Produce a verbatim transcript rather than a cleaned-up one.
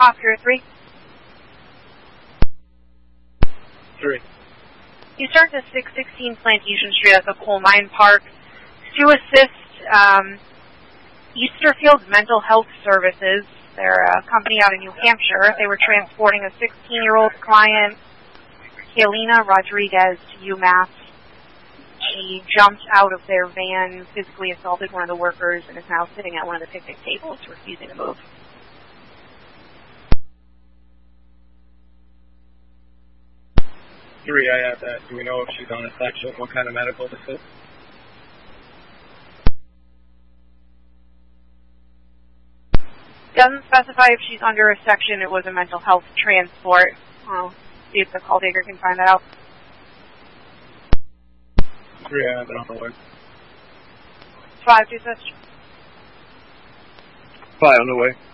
Oscar three. Three. You start to six sixteen Plantation Street at the Coal Mine Park to assist um, Easterfield Mental Health Services. They're a company out of New Hampshire. They were transporting a sixteen-year-old client, Kaylina Rodriguez, to UMass. She jumped out of their van, physically assaulted one of the workers, and is now sitting at one of the picnic tables, refusing to move. Three, I have that. Do we know if she's on a section? What kind of medical this is? Doesn't specify if she's under a section. It was a mental health transport. I'll see if the call taker can find that out. Three, I have it on the way. Five, two, six. Five on the way.